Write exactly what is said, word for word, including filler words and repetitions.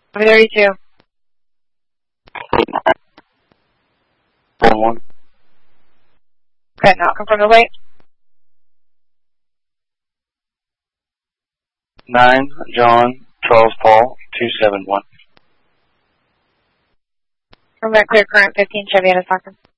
thirty-two. one. Okay, now confirm the weight. nine, John, Charles Paul, two seven one. From that clear current, fifteen Chevy at a Stockton.